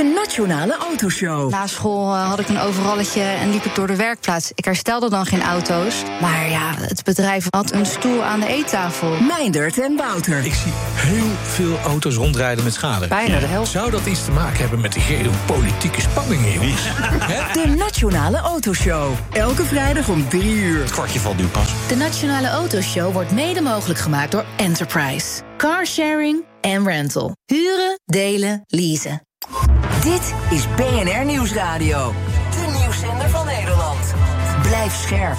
De Nationale Autoshow. Na school had ik een overalletje en liep ik door de werkplaats. Ik herstelde dan geen auto's. Maar ja, het bedrijf had een stoel aan de eettafel. Meindert en Wouter. Ik zie heel veel auto's rondrijden met schade. Bijna de helft. Zou dat iets te maken hebben met de geopolitieke spanningen, jongens? De Nationale Autoshow. Elke vrijdag om 3:00. Het kwartje valt nu pas. De Nationale Autoshow wordt mede mogelijk gemaakt door Enterprise. Carsharing en rental. Huren, delen, leasen. Dit is BNR Nieuwsradio. De nieuwszender van Nederland. Blijf scherp.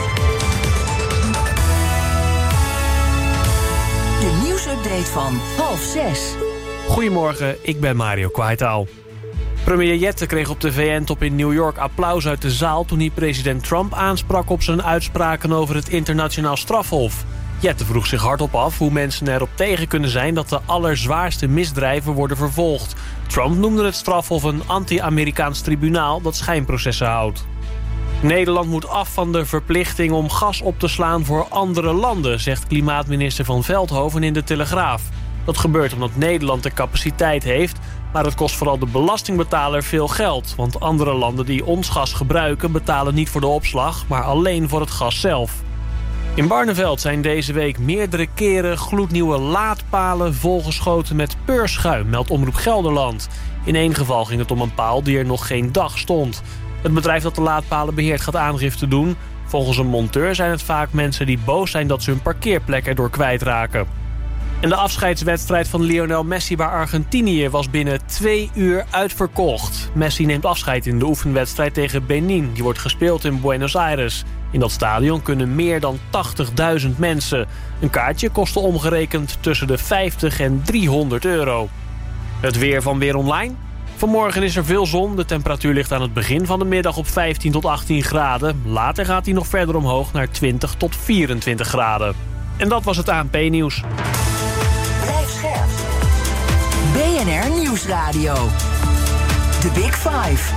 De nieuwsupdate van 5:30. Goedemorgen, ik ben Mario Kwaitaal. Premier Jette kreeg op de VN-top in New York applaus uit de zaal toen hij president Trump aansprak op zijn uitspraken over het internationaal strafhof. Jette vroeg zich hardop af hoe mensen erop tegen kunnen zijn dat de allerzwaarste misdrijven worden vervolgd. Trump noemde het strafhof een anti-Amerikaans tribunaal dat schijnprocessen houdt. Nederland moet af van de verplichting om gas op te slaan voor andere landen, zegt klimaatminister Van Veldhoven in de Telegraaf. Dat gebeurt omdat Nederland de capaciteit heeft, maar het kost vooral de belastingbetaler veel geld. Want andere landen die ons gas gebruiken betalen niet voor de opslag, maar alleen voor het gas zelf. In Barneveld zijn deze week meerdere keren gloednieuwe laadpalen volgeschoten met peurschuim, meldt Omroep Gelderland. In één geval ging het om een paal die er nog geen dag stond. Het bedrijf dat de laadpalen beheert gaat aangifte doen. Volgens een monteur zijn het vaak mensen die boos zijn dat ze hun parkeerplek erdoor kwijtraken. En de afscheidswedstrijd van Lionel Messi bij Argentinië was binnen 2 uur uitverkocht. Messi neemt afscheid in de oefenwedstrijd tegen Benin. Die wordt gespeeld in Buenos Aires. In dat stadion kunnen meer dan 80.000 mensen. Een kaartje kostte omgerekend tussen de 50 en 300 euro. Het weer van Weer Online. Vanmorgen is er veel zon. De temperatuur ligt aan het begin van de middag op 15 tot 18 graden. Later gaat hij nog verder omhoog naar 20 tot 24 graden. En dat was het ANP-nieuws. Blijf scherp. BNR Nieuwsradio. The Big Five.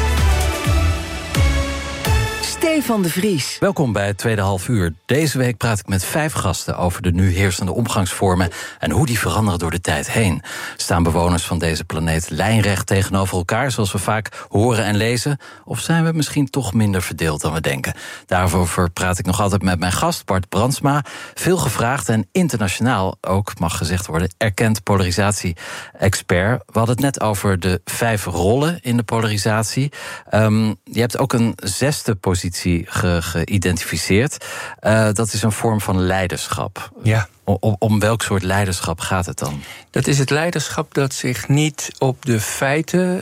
Stefan de Vries. Welkom bij het tweede halfuur. Deze week praat ik met 5 gasten over de nu heersende omgangsvormen en hoe die veranderen door de tijd heen. Staan bewoners van deze planeet lijnrecht tegenover elkaar, zoals we vaak horen en lezen? Of zijn we misschien toch minder verdeeld dan we denken? Daarover praat ik nog altijd met mijn gast, Bart Brandsma. Veel gevraagd en internationaal ook, mag gezegd worden, erkend polarisatie-expert. We hadden het net over de 5 rollen in de polarisatie. Je hebt ook een 6e positie geïdentificeerd. Dat is een vorm van leiderschap. Ja. Om welk soort leiderschap gaat het dan? Dat is het leiderschap dat zich niet op de feiten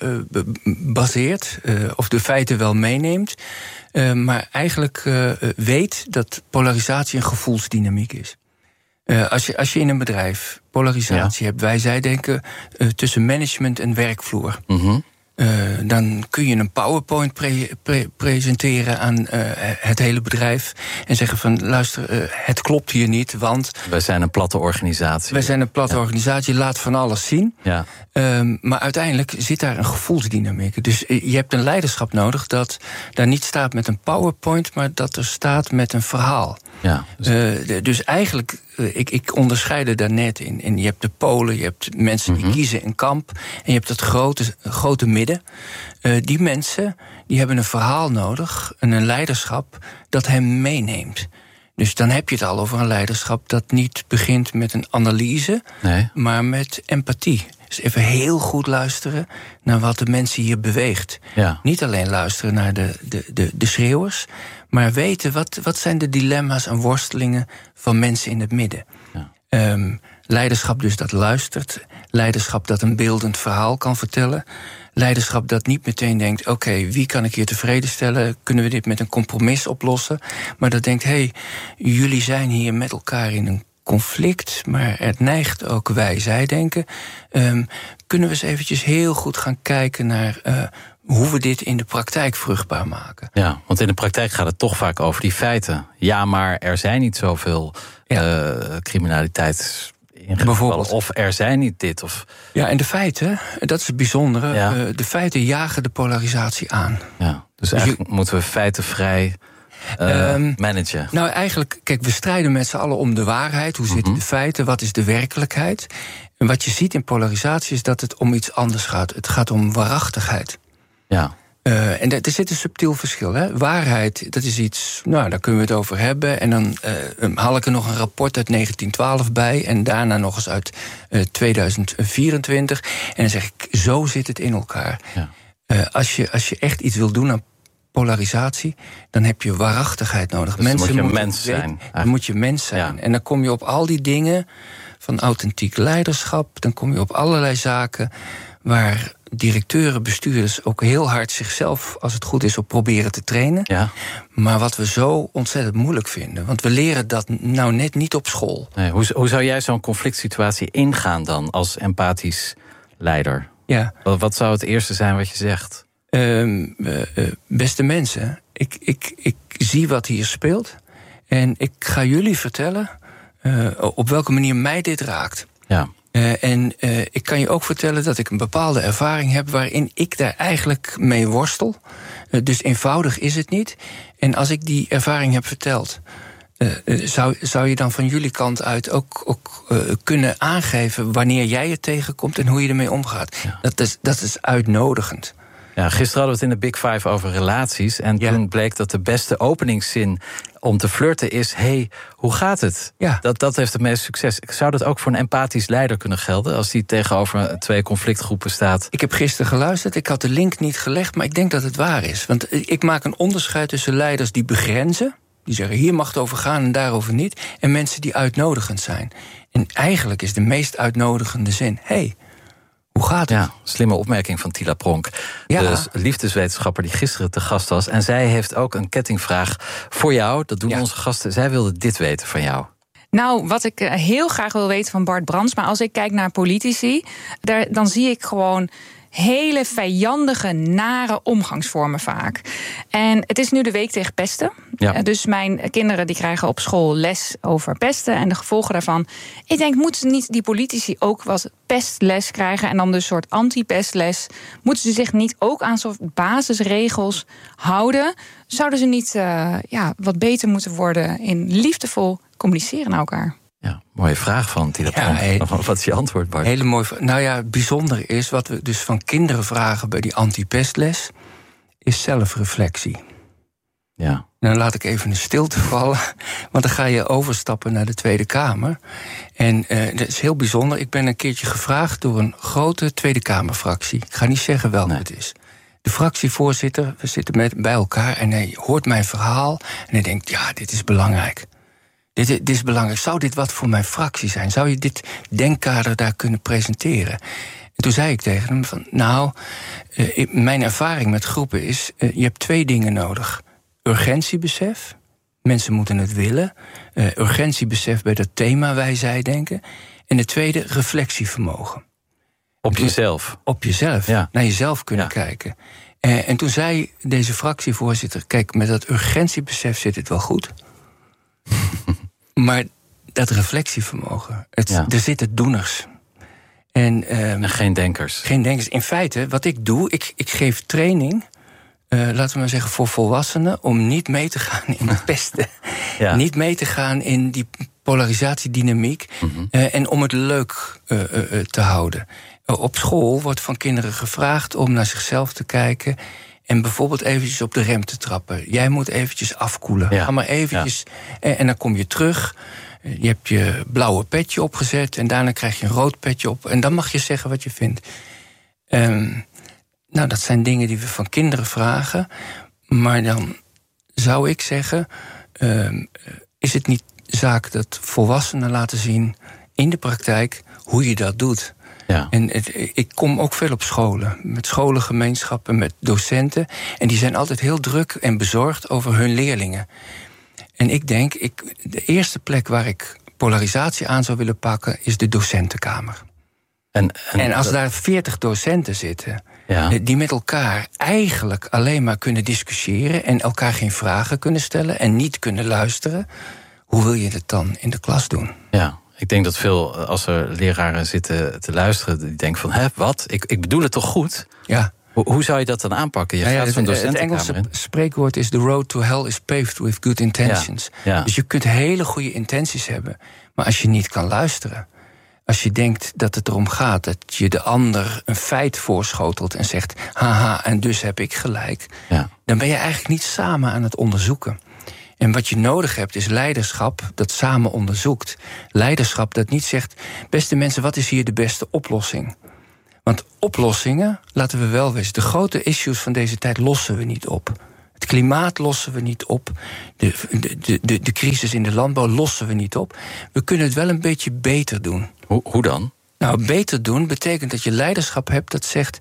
baseert, of de feiten wel meeneemt, maar eigenlijk weet dat polarisatie een gevoelsdynamiek is. Als je in een bedrijf polarisatie hebt, wij denken tussen management en werkvloer. Mm-hmm. Dan kun je een PowerPoint presenteren aan het hele bedrijf en zeggen van luister, het klopt hier niet, want wij zijn een platte organisatie. Wij zijn een platte organisatie, laat van alles zien. Ja. Maar uiteindelijk zit daar een gevoelsdynamiek. Dus je hebt een leiderschap nodig dat daar niet staat met een PowerPoint, maar dat er staat met een verhaal. Ja. Dus eigenlijk, ik onderscheidde daar net in. En je hebt de polen, je hebt mensen die kiezen een kamp, en je hebt het grote midden. Die mensen die hebben een verhaal nodig, een leiderschap dat hem meeneemt. Dus dan heb je het al over een leiderschap dat niet begint met een analyse, maar met empathie. Dus even heel goed luisteren naar wat de mensen hier beweegt. Ja. Niet alleen luisteren naar de schreeuwers, maar weten wat zijn de dilemma's en worstelingen van mensen in het midden. Ja. Leiderschap dus dat luistert. Leiderschap dat een beeldend verhaal kan vertellen. Leiderschap dat niet meteen denkt, oké, wie kan ik hier tevreden stellen? Kunnen we dit met een compromis oplossen? Maar dat denkt, jullie zijn hier met elkaar in een conflict, maar het neigt ook wij-zij denken. Kunnen we eens eventjes heel goed gaan kijken naar hoe we dit in de praktijk vruchtbaar maken? Ja, want in de praktijk gaat het toch vaak over die feiten. Ja, maar er zijn niet zoveel criminaliteit bijvoorbeeld. Of er zijn niet dit. Of ja, en de feiten, dat is het bijzondere. Ja. De feiten jagen de polarisatie aan. Ja, dus eigenlijk moeten we feitenvrij managen? Nou, eigenlijk, kijk, we strijden met z'n allen om de waarheid. Hoe zitten de feiten? Wat is de werkelijkheid? En wat je ziet in polarisatie is dat het om iets anders gaat. Het gaat om waarachtigheid. Ja. En er zit een subtiel verschil. Hè? Waarheid, dat is iets, nou, daar kunnen we het over hebben. En dan haal ik er nog een rapport uit 1912 bij. En daarna nog eens uit 2024. En dan zeg ik, zo zit het in elkaar. Ja. Als je echt iets wil doen aan polarisatie, dan heb je waarachtigheid nodig. Dus mensen moet je mens zijn. Dan moet je mens zijn. Ja. En dan kom je op al die dingen van authentiek leiderschap. Dan kom je op allerlei zaken waar directeuren, bestuurders ook heel hard zichzelf, als het goed is, op proberen te trainen. Ja. Maar wat we zo ontzettend moeilijk vinden. Want we leren dat nou net niet op school. Nee, hoe zou jij zo'n conflict situatie ingaan dan als empathisch leider? Ja. Wat zou het eerste zijn wat je zegt? Beste mensen, ik zie wat hier speelt. En ik ga jullie vertellen op welke manier mij dit raakt. Ja. En ik kan je ook vertellen dat ik een bepaalde ervaring heb waarin ik daar eigenlijk mee worstel. Dus eenvoudig is het niet. En als ik die ervaring heb verteld, zou je dan van jullie kant uit ook kunnen aangeven wanneer jij het tegenkomt en hoe je ermee omgaat. Ja. Dat is uitnodigend. Ja, gisteren hadden we het in de Big Five over relaties. En toen bleek dat de beste openingszin om te flirten is: hey, hoe gaat het? Ja. Dat heeft het meeste succes. Zou dat ook voor een empathisch leider kunnen gelden als die tegenover twee conflictgroepen staat? Ik heb gisteren geluisterd, ik had de link niet gelegd, maar ik denk dat het waar is. Want ik maak een onderscheid tussen leiders die begrenzen, die zeggen hier mag het over gaan en daarover niet, en mensen die uitnodigend zijn. En eigenlijk is de meest uitnodigende zin: hey, hoe gaat het? Ja, slimme opmerking van Tila Pronk. Ja. De liefdeswetenschapper die gisteren te gast was. En zij heeft ook een kettingvraag voor jou. Dat doen onze gasten. Zij wilde dit weten van jou. Nou, wat ik heel graag wil weten van Bart Brandsma, als ik kijk naar politici, dan zie ik gewoon hele vijandige, nare omgangsvormen vaak. En het is nu de week tegen pesten. Ja. Dus mijn kinderen die krijgen op school les over pesten en de gevolgen daarvan. Ik denk, moeten niet die politici ook wat pestles krijgen en dan dus een soort anti-pestles? Moeten ze zich niet ook aan soort basisregels houden? Zouden ze niet wat beter moeten worden in liefdevol communiceren naar elkaar? Ja, mooie vraag van Tila Pronk. Wat is je antwoord, Bart? Hele mooie vraag. Nou ja, het bijzondere is, wat we dus van kinderen vragen bij die anti-pestles, is zelfreflectie. Ja. Nou, laat ik even een stilte vallen, want dan ga je overstappen naar de Tweede Kamer. En dat is heel bijzonder. Ik ben een keertje gevraagd door een grote Tweede Kamerfractie. Ik ga niet zeggen welke het is. De fractievoorzitter, we zitten bij elkaar en hij hoort mijn verhaal en hij denkt, ja, dit is belangrijk. Dit is belangrijk. Zou dit wat voor mijn fractie zijn? Zou je dit denkkader daar kunnen presenteren? En toen zei ik tegen hem van, nou, mijn ervaring met groepen is, je hebt twee dingen nodig. Urgentiebesef. Mensen moeten het willen. Urgentiebesef bij dat thema wij zij denken. En de tweede, reflectievermogen. Op jezelf? Op jezelf. Ja. Naar jezelf kunnen kijken. En toen zei deze fractievoorzitter, kijk, met dat urgentiebesef zit het wel goed. Maar dat reflectievermogen, er zitten doeners. En geen denkers. Geen denkers. In feite, wat ik doe, ik geef training, laten we maar zeggen, voor volwassenen, om niet mee te gaan in het pesten. Ja. Niet mee te gaan in die polarisatiedynamiek. En om het leuk te houden. Op school wordt van kinderen gevraagd om naar zichzelf te kijken en bijvoorbeeld eventjes op de rem te trappen. Jij moet eventjes afkoelen. Ja. Ga maar eventjes. Ja. En dan kom je terug. Je hebt je blauwe petje opgezet en daarna krijg je een rood petje op. En dan mag je zeggen wat je vindt. Nou, dat zijn dingen die we van kinderen vragen. Maar dan zou ik zeggen, is het niet zaak dat volwassenen laten zien in de praktijk hoe je dat doet? Ja. En ik kom ook veel op scholen, met scholengemeenschappen, met docenten. En die zijn altijd heel druk en bezorgd over hun leerlingen. En ik denk, de eerste plek waar ik polarisatie aan zou willen pakken is de docentenkamer. En als daar 40 docenten zitten, die met elkaar eigenlijk alleen maar kunnen discussiëren en elkaar geen vragen kunnen stellen en niet kunnen luisteren, hoe wil je het dan in de klas doen? Ja. Ik denk dat als er leraren zitten te luisteren, die denken van, wat? Ik bedoel het toch goed? Ja. Hoe zou je dat dan aanpakken? Je gaat zo'n docentenkamer het Engelse spreekwoord is: the road to hell is paved with good intentions. Ja. Dus je kunt hele goede intenties hebben, maar als je niet kan luisteren, als je denkt dat het erom gaat dat je de ander een feit voorschotelt en zegt: haha, en dus heb ik gelijk, dan ben je eigenlijk niet samen aan het onderzoeken. En wat je nodig hebt is leiderschap dat samen onderzoekt. Leiderschap dat niet zegt: beste mensen, wat is hier de beste oplossing? Want oplossingen, laten we wel wezen, de grote issues van deze tijd lossen we niet op. Het klimaat lossen we niet op. De crisis in de landbouw lossen we niet op. We kunnen het wel een beetje beter doen. Hoe dan? Nou, beter doen betekent dat je leiderschap hebt dat zegt: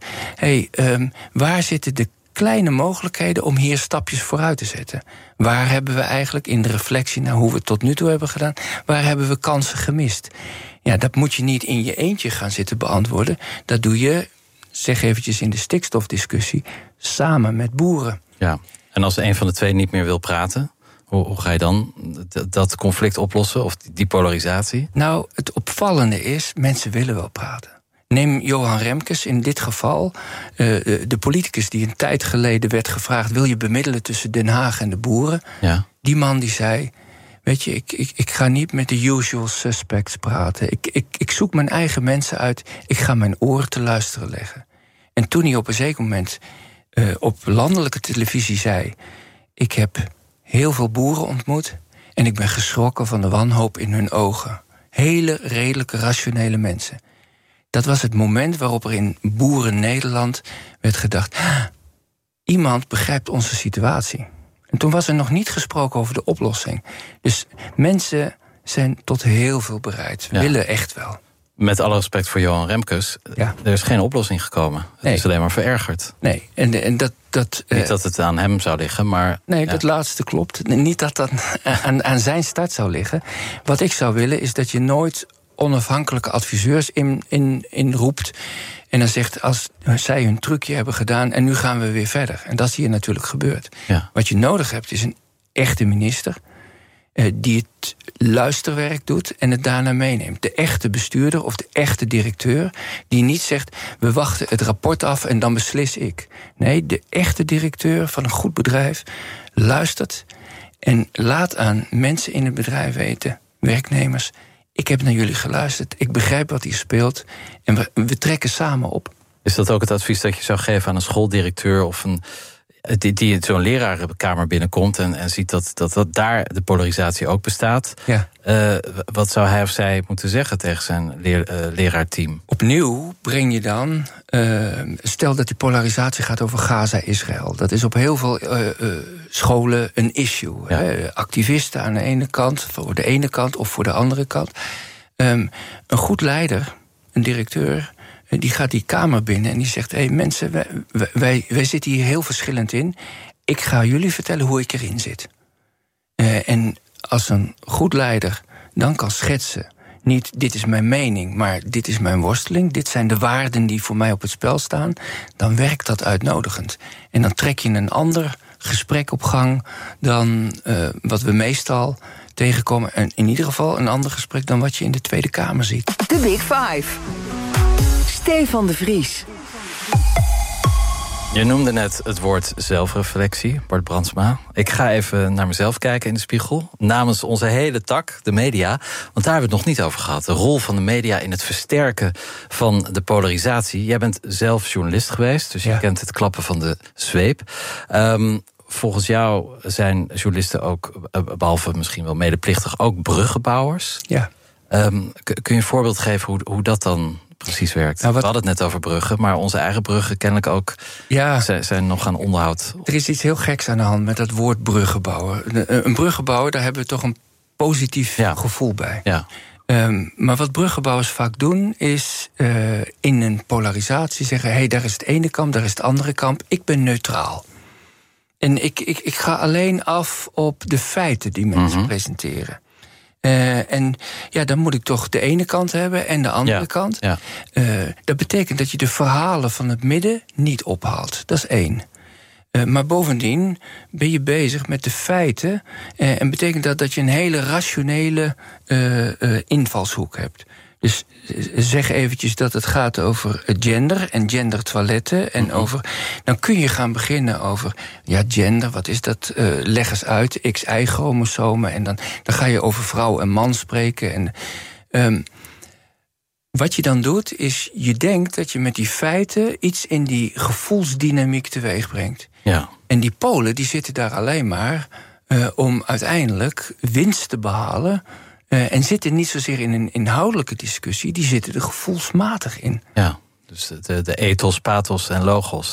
waar zitten de kleine mogelijkheden om hier stapjes vooruit te zetten? Waar hebben we eigenlijk in de reflectie naar hoe we het tot nu toe hebben gedaan, waar hebben we kansen gemist? Ja, dat moet je niet in je eentje gaan zitten beantwoorden. Dat doe je, zeg eventjes in de stikstofdiscussie, samen met boeren. Ja, en als een van de twee niet meer wil praten, hoe ga je dan dat conflict oplossen of die polarisatie? Nou, het opvallende is, mensen willen wel praten. Neem Johan Remkes in dit geval, de politicus die een tijd geleden werd gevraagd: wil je bemiddelen tussen Den Haag en de boeren? Ja. Die man die zei: weet je, ik ga niet met de usual suspects praten. Ik zoek mijn eigen mensen uit. Ik ga mijn oren te luisteren leggen. En toen hij op een zeker moment op landelijke televisie zei: ik heb heel veel boeren ontmoet en ik ben geschrokken van de wanhoop in hun ogen. Hele redelijke, rationele mensen. Dat was het moment waarop er in Boeren Nederland werd gedacht: iemand begrijpt onze situatie. En toen was er nog niet gesproken over de oplossing. Dus mensen zijn tot heel veel bereid. Willen echt wel. Met alle respect voor Johan Remkes, er is geen oplossing gekomen. Het is alleen maar verergerd. Nee, en dat niet dat het aan hem zou liggen, maar... Nee, dat laatste klopt. Niet dat dat aan zijn start zou liggen. Wat ik zou willen is dat je nooit onafhankelijke adviseurs in roept en dan zegt: als zij hun trucje hebben gedaan en nu gaan we weer verder. En dat is hier natuurlijk gebeurd. Ja. Wat je nodig hebt is een echte minister die het luisterwerk doet en het daarna meeneemt. De echte bestuurder of de echte directeur die niet zegt: we wachten het rapport af en dan beslis ik. Nee, de echte directeur van een goed bedrijf luistert en laat aan mensen in het bedrijf weten, werknemers: ik heb naar jullie geluisterd, ik begrijp wat hier speelt en we trekken samen op. Is dat ook het advies dat je zou geven aan een schooldirecteur of die in zo'n lerarenkamer binnenkomt en ziet dat daar de polarisatie ook bestaat? Ja. Wat zou hij of zij moeten zeggen tegen zijn leraarteam? Opnieuw breng je dan, stel dat die polarisatie gaat over Gaza-Israël. Dat is op heel veel scholen een issue. Ja. Activisten aan de ene kant, voor de ene kant of voor de andere kant. Een goed leider, een directeur, die gaat die kamer binnen en die zegt: hey mensen, wij zitten hier heel verschillend in. Ik ga jullie vertellen hoe ik erin zit. En als een goed leider dan kan schetsen: niet dit is mijn mening, maar dit is mijn worsteling, dit zijn de waarden die voor mij op het spel staan, dan werkt dat uitnodigend. En dan trek je een ander gesprek op gang dan wat we meestal tegenkomen. En in ieder geval een ander gesprek dan wat je in de Tweede Kamer ziet. De Big Five. Stefan de Vries. Je noemde net het woord zelfreflectie, Bart Brandsma. Ik ga even naar mezelf kijken in de spiegel. Namens onze hele tak, de media. Want daar hebben we het nog niet over gehad. De rol van de media in het versterken van de polarisatie. Jij bent zelf journalist geweest, dus je kent het klappen van de zweep. Volgens jou zijn journalisten ook, behalve misschien wel medeplichtig, ook bruggenbouwers. Ja. Kun je een voorbeeld geven hoe dat dan precies werkt? We hadden het net over bruggen, maar onze eigen bruggen kennelijk ook zijn nog aan onderhoud. Er is iets heel geks aan de hand met dat woord bruggenbouwer. Een bruggenbouwer, daar hebben we toch een positief gevoel bij. Ja. Maar wat bruggenbouwers vaak doen, is in een polarisatie zeggen: hey, daar is het ene kamp, daar is het andere kamp. Ik ben neutraal. En ik ga alleen af op de feiten die mensen presenteren. En dan moet ik toch de ene kant hebben en de andere kant. Ja. Dat betekent dat je de verhalen van het midden niet ophaalt. Dat is 1. Maar bovendien ben je bezig met de feiten. En betekent dat je een hele rationele invalshoek hebt. Dus zeg eventjes dat het gaat over gender en gendertoiletten. En dan kun je gaan beginnen over gender, wat is dat? Leg eens uit, XY-chromosomen. En dan ga je over vrouw en man spreken. En wat je dan doet, is je denkt dat je met die feiten iets in die gevoelsdynamiek teweeg brengt. Ja. En die Polen die zitten daar alleen maar om uiteindelijk winst te behalen. En zitten niet zozeer in een inhoudelijke discussie, die zitten er gevoelsmatig in. Ja, dus de ethos, pathos en logos.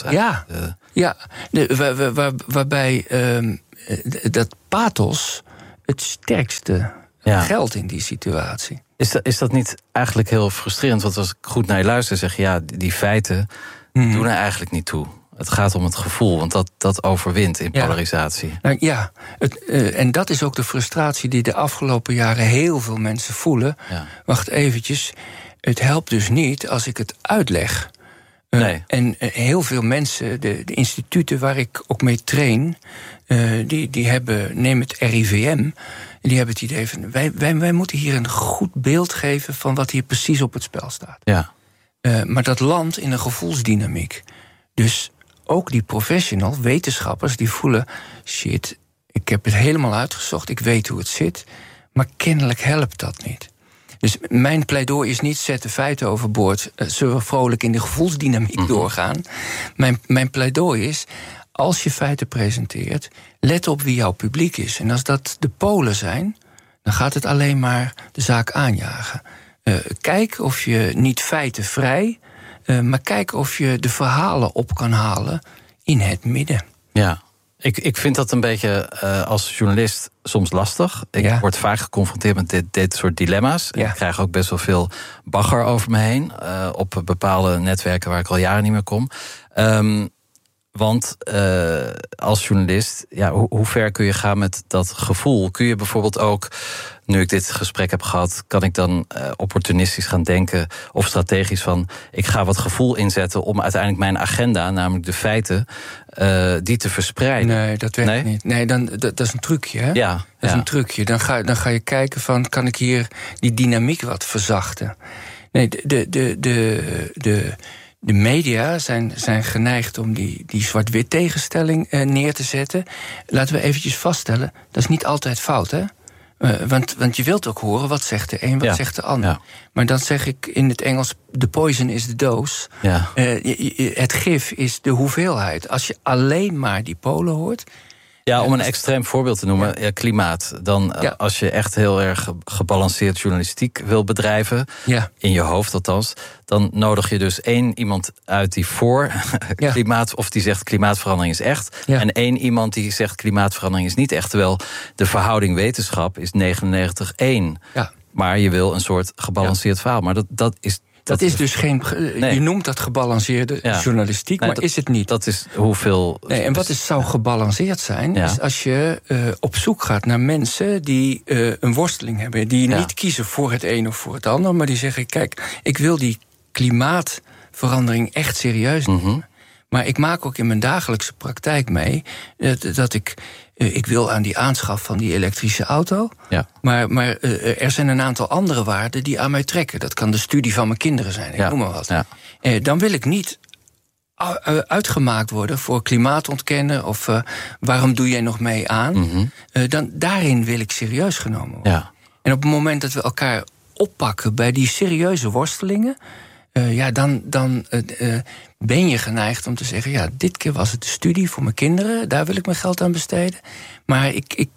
Waarbij dat pathos het sterkste geldt in die situatie. Is dat niet eigenlijk heel frustrerend? Want als ik goed naar je luister, zeg je die feiten doen er eigenlijk niet toe. Het gaat om het gevoel, want dat overwint in polarisatie. En dat is ook de frustratie die de afgelopen jaren heel veel mensen voelen. Ja. Wacht eventjes, het helpt dus niet als ik het uitleg. Nee. En heel veel mensen, de instituten waar ik ook mee train, die hebben, neem het RIVM, die hebben het idee van wij moeten hier een goed beeld geven van wat hier precies op het spel staat. Ja. Maar dat landt in een gevoelsdynamiek. Dus ook die professional, wetenschappers, die voelen, shit, ik heb het helemaal uitgezocht, ik weet hoe het zit, maar kennelijk helpt dat niet. Dus mijn pleidooi is niet zet de feiten overboord, zullen we vrolijk in de gevoelsdynamiek doorgaan. Mijn pleidooi is, als je feiten presenteert, let op wie jouw publiek is. En als dat de Polen zijn, dan gaat het alleen maar de zaak aanjagen. Kijk of je niet feitenvrij, maar kijk of je de verhalen op kan halen in het midden. Ja, ik vind dat een beetje als journalist soms lastig. Ik word vaak geconfronteerd met dit soort dilemma's. Ja. Ik krijg ook best wel veel bagger over me heen op bepaalde netwerken waar ik al jaren niet meer kom. Want als journalist, hoe ver kun je gaan met dat gevoel? Kun je bijvoorbeeld ook, nu ik dit gesprek heb gehad, kan ik dan opportunistisch gaan denken of strategisch van, ik ga wat gevoel inzetten om uiteindelijk mijn agenda, namelijk de feiten, die te verspreiden? Nee, dat werkt niet. Nee, dat is een trucje, hè? Ja, dat is een trucje. Dan ga je kijken van, kan ik hier die dynamiek wat verzachten? Nee, de media zijn geneigd om die zwart-wit tegenstelling neer te zetten. Laten we eventjes vaststellen, dat is niet altijd fout, hè? Want je wilt ook horen, wat zegt de een, wat zegt de ander. Ja. Maar dan zeg ik in het Engels, the poison is the dose. Ja. Het gif is de hoeveelheid. Als je alleen maar die Polen hoort. Ja, om een extreem voorbeeld te noemen, klimaat. Dan als je echt heel erg gebalanceerd journalistiek wil bedrijven, in je hoofd althans, dan nodig je dus iemand uit die voor klimaat, of die zegt klimaatverandering is echt, en iemand die zegt klimaatverandering is niet echt. Terwijl de verhouding wetenschap is 99-1. Ja. Maar je wil een soort gebalanceerd verhaal. Maar dat is dus geen. Je noemt dat gebalanceerde journalistiek, maar is het niet. Dat is hoeveel. Nee, en wat zou gebalanceerd zijn, is als je op zoek gaat naar mensen die een worsteling hebben, die niet kiezen voor het een of voor het ander, maar die zeggen: kijk, ik wil die klimaatverandering echt serieus nemen. Maar ik maak ook in mijn dagelijkse praktijk mee dat ik wil aan die aanschaf van die elektrische auto. Ja. Maar er zijn een aantal andere waarden die aan mij trekken. Dat kan de studie van mijn kinderen zijn, ik noem maar wat. Ja. Dan wil ik niet uitgemaakt worden voor klimaatontkennen of waarom doe jij nog mee aan. Daarin wil ik serieus genomen worden. Ja. En op het moment dat we elkaar oppakken bij die serieuze worstelingen, dan ben je geneigd om te zeggen, dit keer was het de studie voor mijn kinderen, daar wil ik mijn geld aan besteden. Maar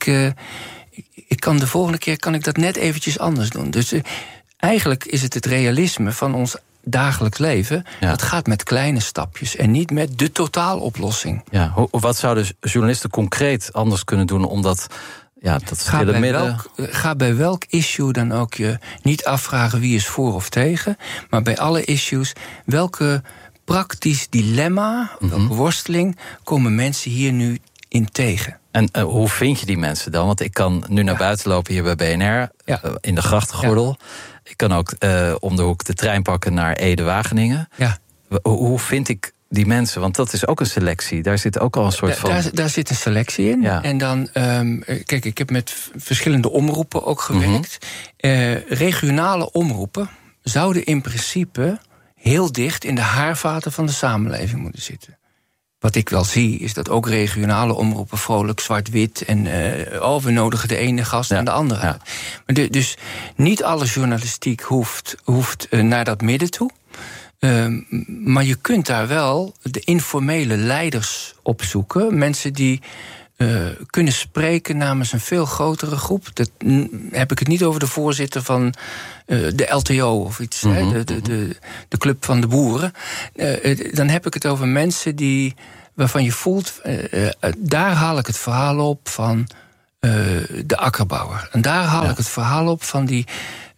ik kan de volgende keer kan ik dat net eventjes anders doen. Dus eigenlijk is het realisme van ons dagelijks leven. Dat gaat met kleine stapjes en niet met de totaaloplossing. Ja, wat zouden journalisten concreet anders kunnen doen om dat stille midden? Ga bij welk issue dan ook je niet afvragen wie is voor of tegen, maar bij alle issues welke praktisch dilemma, welke worsteling komen mensen hier nu in tegen? En hoe vind je die mensen dan? Want ik kan nu naar buiten lopen hier bij BNR, in de grachtengordel. Ja. Ik kan ook om de hoek de trein pakken naar Ede-Wageningen. Ja. Hoe vind ik die mensen? Want dat is ook een selectie. Daar zit ook al een soort van. Daar zit een selectie in. Ja. En dan, kijk, ik heb met verschillende omroepen ook gewerkt. Regionale omroepen zouden in principe heel dicht in de haarvaten van de samenleving moeten zitten. Wat ik wel zie, is dat ook regionale omroepen vrolijk zwart-wit en we nodigen de ene gast en de andere uit. Maar dus niet alle journalistiek hoeft naar dat midden toe. Maar je kunt daar wel de informele leiders opzoeken. Mensen die kunnen spreken namens een veel grotere groep. Dat heb ik het niet over de voorzitter van de LTO of iets, de Club van de Boeren. Dan heb ik het over mensen waarvan je voelt, daar haal ik het verhaal op van de akkerbouwer. En daar haal ik het verhaal op van die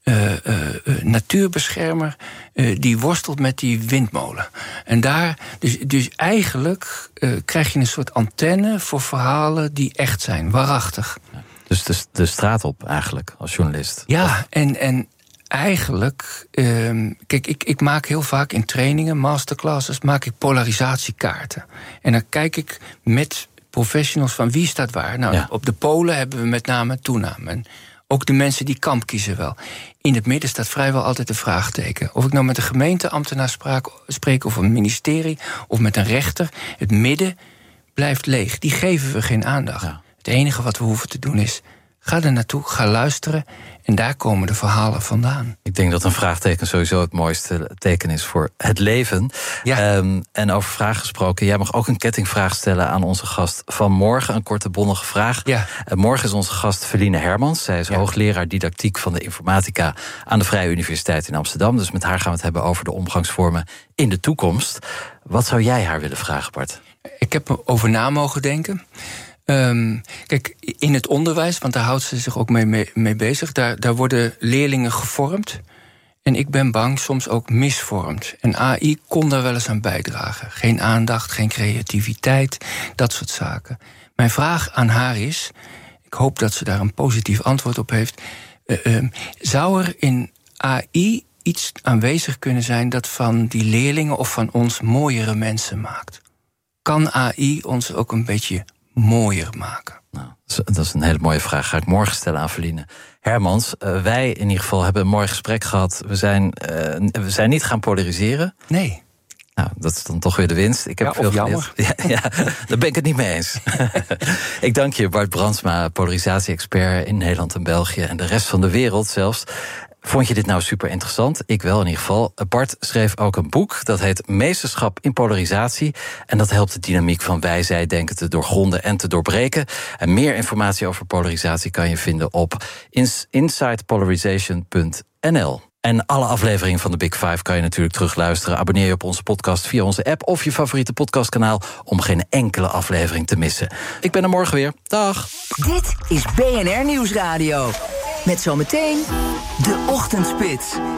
natuurbeschermer die worstelt met die windmolen. En daar, dus eigenlijk krijg je een soort antenne voor verhalen die echt zijn, waarachtig. Ja. Dus de straat op eigenlijk, als journalist. Ja, en eigenlijk, kijk, ik maak heel vaak in trainingen, masterclasses, maak ik polarisatiekaarten. En dan kijk ik met professionals van wie staat waar. Nou, op de Polen hebben we met name toename. En ook de mensen die kamp kiezen wel. In het midden staat vrijwel altijd een vraagteken. Of ik nou met een gemeenteambtenaar spreek of een ministerie of met een rechter. Het midden blijft leeg. Die geven we geen aandacht. Ja. Het enige wat we hoeven te doen is, ga er naartoe, ga luisteren. En daar komen de verhalen vandaan. Ik denk dat een vraagteken sowieso het mooiste teken is voor het leven. Ja. En over vragen gesproken, jij mag ook een kettingvraag stellen aan onze gast van morgen. Een korte, bondige vraag. Ja. Morgen is onze gast Feline Hermans. Zij is hoogleraar didactiek van de informatica aan de Vrije Universiteit in Amsterdam. Dus met haar gaan we het hebben over de omgangsvormen in de toekomst. Wat zou jij haar willen vragen, Bart? Ik heb erover na mogen denken. Kijk, in het onderwijs, want daar houdt ze zich ook mee bezig, daar worden leerlingen gevormd. En ik ben bang soms ook misvormd. En AI kon daar wel eens aan bijdragen. Geen aandacht, geen creativiteit, dat soort zaken. Mijn vraag aan haar is, ik hoop dat ze daar een positief antwoord op heeft. Zou er in AI iets aanwezig kunnen zijn dat van die leerlingen of van ons mooiere mensen maakt? Kan AI ons ook een beetje mooier maken? Nou, dat is een hele mooie vraag. Ga ik morgen stellen aan Feline Hermans. Wij in ieder geval hebben een mooi gesprek gehad. We zijn niet gaan polariseren. Nee. Nou, dat is dan toch weer de winst. Ik heb veel jammer. Ja, daar ben ik het niet mee eens. Ik dank je, Bart Brandsma, polarisatie-expert in Nederland en België en de rest van de wereld zelfs. Vond je dit nou super interessant? Ik wel in ieder geval. Bart schreef ook een boek, dat heet Meesterschap in Polarisatie. En dat helpt de dynamiek van wij-zij-denken te doorgronden en te doorbreken. En meer informatie over polarisatie kan je vinden op insidepolarization.nl. En alle afleveringen van de Big Five kan je natuurlijk terugluisteren. Abonneer je op onze podcast via onze app of je favoriete podcastkanaal om geen enkele aflevering te missen. Ik ben er morgen weer. Dag. Dit is BNR Nieuwsradio. Met zometeen de Ochtendspits.